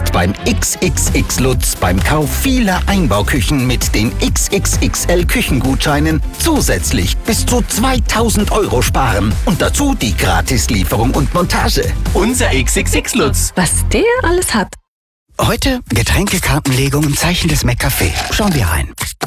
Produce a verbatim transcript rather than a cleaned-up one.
jetzt beim X X X Lutz beim Kauf vieler Einbauküchen mit den X X X L Küchengutscheinen zusätzlich bis zu zweitausend Euro sparen. Und dazu die Gratislieferung und Montage. Unser X X X Lutz. Was der alles hat. Heute Getränkekartenlegung im Zeichen des McCafé. Schauen wir rein.